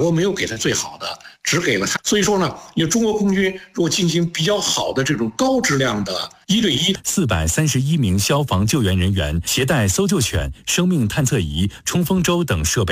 国没有给他最好的，只给了他。所以说呢，因为中国空军如果进行比较好的这种高质量的1对1 ，431名消防救援人员携带搜救犬、生命探测仪、冲锋舟等设备。